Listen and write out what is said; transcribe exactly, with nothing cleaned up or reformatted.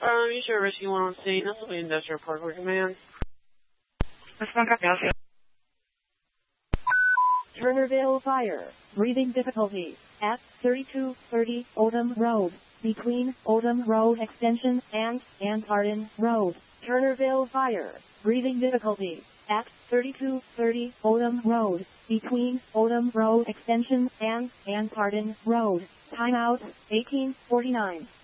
Um, you sure Rescue one on scene? This will be Industrial Parkway Command. Turnerville Fire. Breathing difficulty at thirty-two thirty Odom Road, between Odom Road Extension and Ann-Pardon Road. Turnerville Fire. Breathing difficulty at thirty-two thirty Odom Road, between Odom Road Extension and Ann-Pardon Road. Timeout eighteen forty-nine.